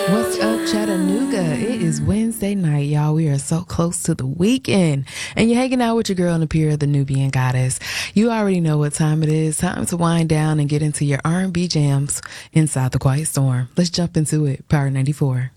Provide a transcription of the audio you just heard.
What's up, Chattanooga? It is Wednesday night, y'all. We are so close to the weekend, and you're hanging out with your girl in the Pier, the Nubian Goddess. You already know what time it is. Time to wind down and get into your R&B jams inside the Quiet Storm. Let's jump into it. Power 94.